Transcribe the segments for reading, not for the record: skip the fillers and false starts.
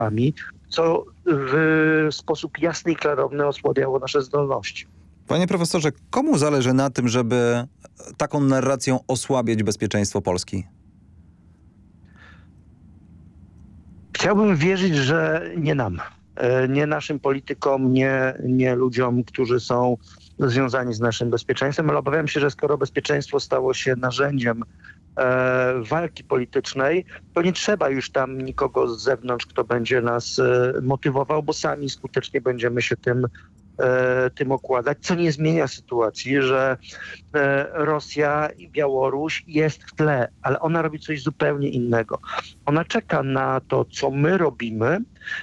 Europami, co w sposób jasny i klarowny osłabiało nasze zdolności. Panie profesorze, komu zależy na tym, żeby taką narracją osłabiać bezpieczeństwo Polski? Chciałbym wierzyć, że nie nam, nie naszym politykom, nie ludziom, którzy są związani z naszym bezpieczeństwem, ale obawiam się, że skoro bezpieczeństwo stało się narzędziem walki politycznej, to nie trzeba już tam nikogo z zewnątrz, kto będzie nas motywował, bo sami skutecznie będziemy się tym okładać, co nie zmienia sytuacji, że Rosja i Białoruś jest w tle, ale ona robi coś zupełnie innego. Ona czeka na to, co my robimy,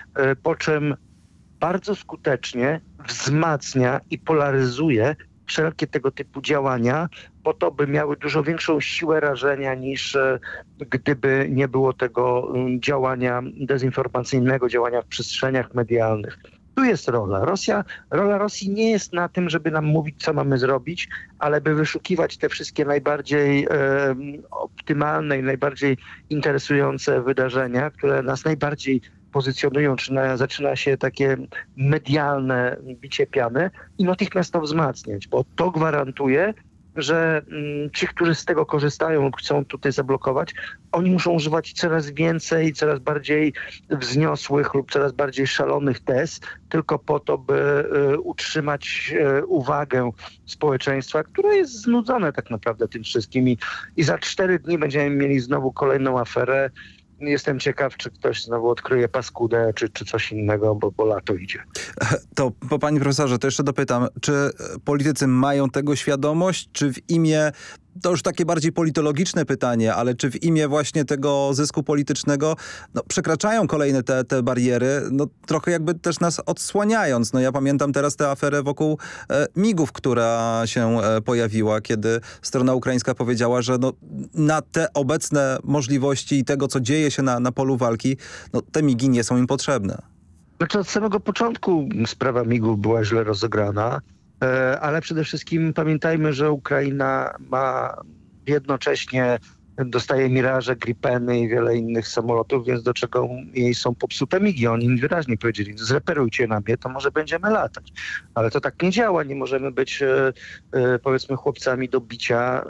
po czym bardzo skutecznie wzmacnia i polaryzuje wszelkie tego typu działania, po to, by miały dużo większą siłę rażenia niż gdyby nie było tego działania dezinformacyjnego, działania w przestrzeniach medialnych. Tu jest rola Rosji nie jest na tym, żeby nam mówić, co mamy zrobić, ale by wyszukiwać te wszystkie najbardziej optymalne i najbardziej interesujące wydarzenia, które nas najbardziej pozycjonują, czy zaczyna się takie medialne bicie piany i natychmiast to wzmacniać, bo to gwarantuje, że ci, którzy z tego korzystają lub chcą tutaj zablokować, oni muszą używać coraz więcej, coraz bardziej wzniosłych lub coraz bardziej szalonych tez, tylko po to, by utrzymać uwagę społeczeństwa, które jest znudzone tak naprawdę tym wszystkim. I za 4 dni będziemy mieli znowu kolejną aferę. Jestem ciekaw, czy ktoś znowu odkryje paskudę, czy coś innego, bo lato idzie. To panie profesorze, to jeszcze dopytam, czy politycy mają tego świadomość, czy w imię, to już takie bardziej politologiczne pytanie, ale czy w imię właśnie tego zysku politycznego przekraczają kolejne te bariery, trochę jakby też nas odsłaniając. Ja pamiętam teraz tę aferę wokół MIG-ów, która się pojawiła, kiedy strona ukraińska powiedziała, że na te obecne możliwości i tego, co dzieje się na polu walki, te MIG-i nie są im potrzebne. Znaczy od samego początku sprawa MIG-ów była źle rozegrana, ale przede wszystkim pamiętajmy, że Ukraina ma jednocześnie dostaje Miraże, Gripeny i wiele innych samolotów, więc do czego jej są popsute MIG-i. Oni wyraźnie powiedzieli, zreperujcie na mnie, to może będziemy latać. Ale to tak nie działa, nie możemy być powiedzmy chłopcami do bicia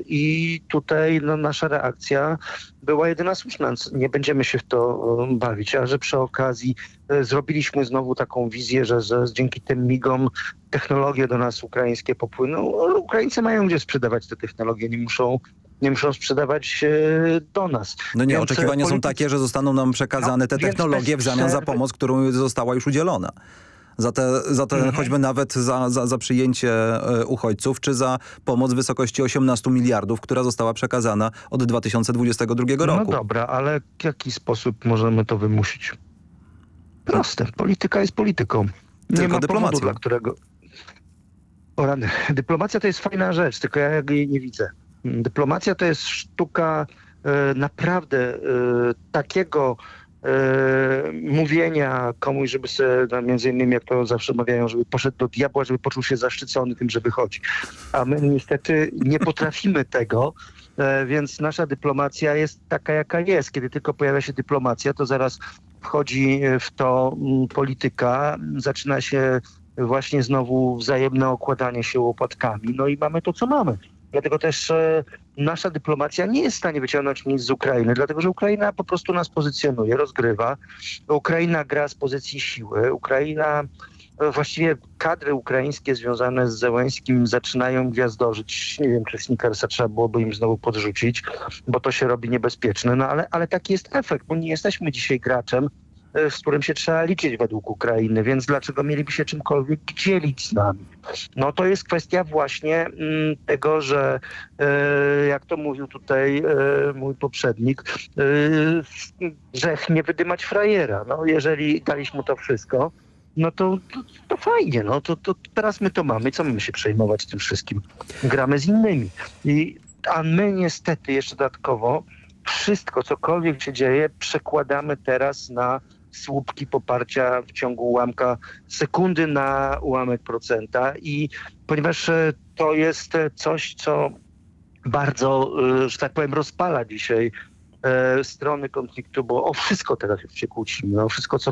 i tutaj nasza reakcja była jedyna słuszna. Nie będziemy się w to bawić, a że przy okazji zrobiliśmy znowu taką wizję, że dzięki tym MIG-om technologie do nas ukraińskie popłyną. Ukraińcy mają gdzie sprzedawać te technologie, nie muszą sprzedawać do nas. Więc oczekiwania są takie, że zostaną nam przekazane te technologie w zamian za pomoc, którą została już udzielona. Za te choćby nawet za przyjęcie uchodźców, czy za pomoc w wysokości 18 miliardów, która została przekazana od 2022 roku. No dobra, ale w jaki sposób możemy to wymusić? Proste. Polityka jest polityką. Nie ma powodu, dla którego... O rany. Dyplomacja to jest fajna rzecz, tylko ja jej nie widzę. Dyplomacja to jest sztuka naprawdę takiego mówienia komuś, żeby sobie, między innymi jak to zawsze mawiają, żeby poszedł do diabła, żeby poczuł się zaszczycony tym, że wychodzi. A my niestety nie potrafimy tego, więc nasza dyplomacja jest taka, jaka jest. Kiedy tylko pojawia się dyplomacja, to zaraz wchodzi w to polityka, zaczyna się właśnie znowu wzajemne okładanie się łopatkami, i mamy to, co mamy. Dlatego też nasza dyplomacja nie jest w stanie wyciągnąć nic z Ukrainy, dlatego że Ukraina po prostu nas pozycjonuje, rozgrywa. Ukraina gra z pozycji siły. Właściwie kadry ukraińskie związane z Zełenskim zaczynają gwiazdorzyć. Nie wiem, czy Snickersa trzeba byłoby im znowu podrzucić, bo to się robi niebezpieczne. Ale taki jest efekt, bo nie jesteśmy dzisiaj graczem, z którym się trzeba liczyć według Ukrainy, więc dlaczego mieliby się czymkolwiek dzielić z nami? To jest kwestia właśnie tego, że jak to mówił tutaj mój poprzednik, grzech nie wydymać frajera. Jeżeli daliśmy mu to wszystko, to fajnie, to teraz my to mamy. Co mamy się przejmować tym wszystkim? Gramy z innymi. A my niestety jeszcze dodatkowo wszystko, cokolwiek się dzieje, przekładamy teraz na słupki poparcia w ciągu ułamka sekundy na ułamek procenta i ponieważ to jest coś, co bardzo, że tak powiem, rozpala dzisiaj strony konfliktu, bo o wszystko teraz już się kłócimy, o wszystko, co